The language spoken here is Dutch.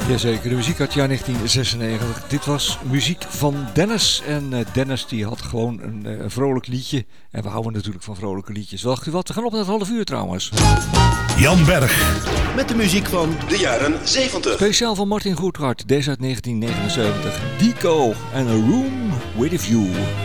Jazeker, de muziek uit het jaar 1996. Dit was muziek van Dennis. En Dennis die had gewoon een vrolijk liedje. En we houden natuurlijk van vrolijke liedjes. Wacht u wat, we gaan op naar het half uur trouwens. Jan Berg. Met de muziek van de jaren 70. Speciaal van Martin Goodhart, deze uit 1979. Dico en A Room With A View.